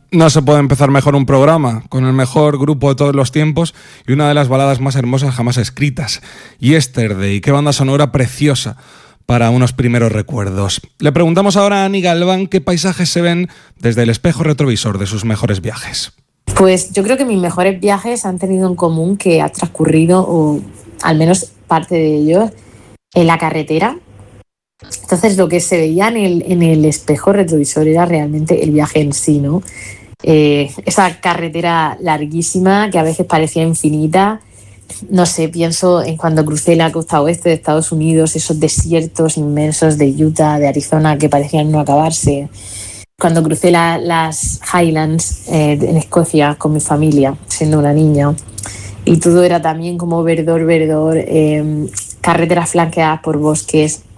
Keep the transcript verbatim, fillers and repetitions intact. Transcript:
No se puede empezar mejor un programa, con el mejor grupo de todos los tiempos y una de las baladas más hermosas jamás escritas. Yesterday, qué banda sonora preciosa para unos primeros recuerdos. Le preguntamos ahora a Ani Galván qué paisajes se ven desde el espejo retrovisor de sus mejores viajes. Pues yo creo que mis mejores viajes han tenido en común que ha transcurrido, o al menos parte de ellos, en la carretera. Entonces lo que se veía en el, en el espejo retrovisor era realmente el viaje en sí, ¿no? Eh, esa carretera larguísima que a veces parecía infinita. No sé, pienso en cuando crucé la costa oeste de Estados Unidos, esos desiertos inmensos de Utah, de Arizona, que parecían no acabarse. Cuando crucé la, las Highlands eh, en Escocia con mi familia, siendo una niña. Y todo era también como verdor, verdor, eh, carreteras flanqueadas por bosques.